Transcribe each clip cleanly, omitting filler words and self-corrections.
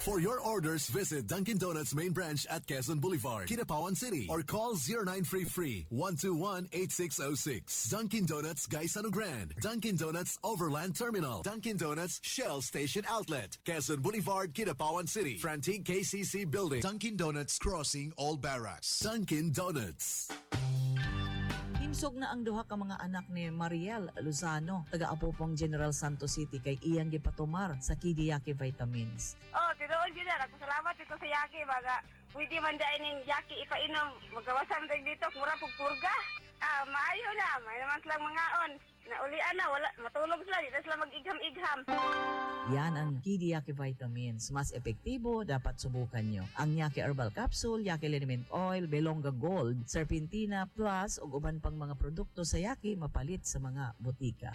For your orders, visit Dunkin' Donuts main branch at Quezon Boulevard, Kidapawan City, or call 0933-121-8606. Dunkin' Donuts Gaisano Grand, Dunkin' Donuts Overland Terminal, Dunkin' Donuts Shell Station Outlet, Quezon Boulevard, Kidapawan City, Frantic KCC Building, Dunkin' Donuts Crossing All Barracks. Dunkin' Donuts. Hinsog na ang duha ka mga anak ni Mariel Luzano, taga-Apopong General Santos City kay iyang gipatumar sa Kidi Yaki Vitamins. Tinuod yun na. Salamat dito sa Yaki. Baga, pwede man dahil ng Yaki ipainom. Magawasan rin dito, mura pugpurga. Maayo na. May naman silang mga on. Naulian na, wala, matulog sila. Dito sila mag-igham-igham. Yan ang Kidi Yaki Vitamins. Mas epektibo, dapat subukan nyo. Ang Yaki Herbal Capsule, Yaki Liniment Oil, Belonga Gold, Serpentina Plus, ug uban pang mga produkto sa Yaki mapalit sa mga butika.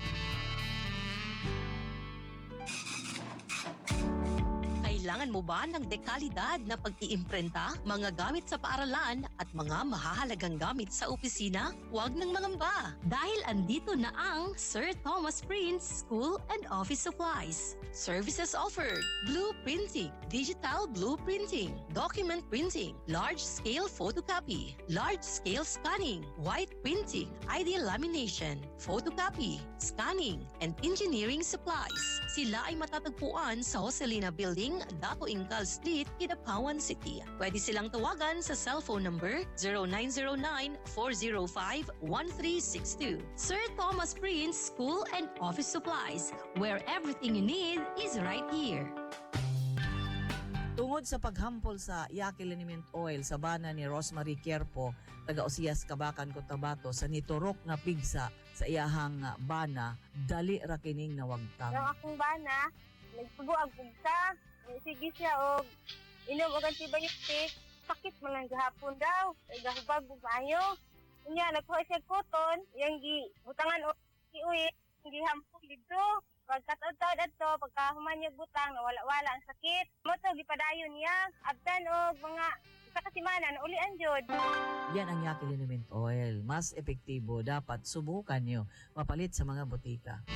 Kailangan mo ba ng dekalidad na pag-iimprenta, mga gamit sa paaralan at mga mahahalagang gamit sa opisina? Huwag nang mangamba dahil andito na ang Sir Thomas Prince School and Office Supplies. Services offered: blueprinting, digital blueprinting, document printing, large-scale photocopy, large-scale scanning, white printing, ID lamination, photocopy, scanning, and engineering supplies. Sila ay matatagpuan sa Joselina Building, Dato Ingal Street, Kidapawan City. Pwede silang tawagan sa cellphone number 0909-405-1362. Sir Thomas Prince School and Office Supplies, where everything you need is right here. Tungod sa paghampol sa Yaki Liniment Oil sa bana ni Rosemary Querpo, taga-Usiyas, Kabakan, Cotabato, sa niturok nga pigsa sa iyahang bana, dali ra kining nawagtang. Ang akong bana, nagsubo ang pugsa. Sige siya og inom og antibiotic, sakit man lang gahapon daw. Ay gahubag og maayo. Unya nagkuha siya koton, yang butangan og kiuwi, hindi hampol dito. Pagkataon-taon adto, pagkahuman niya butang, nawala-wala ang sakit. Mo to gipadayon niya, abtan og mga isa ka semana na ulian jud. Yan ang Yaki Liniment Oil. Mas epektibo, dapat subukan nyo. Mapalit sa mga butika.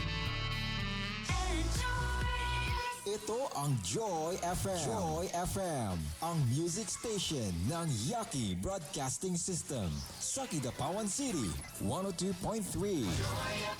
Ito ang Joy FM. Joy FM, ang music station ng Yaki Broadcasting System sa Kidapawan City, 102.3.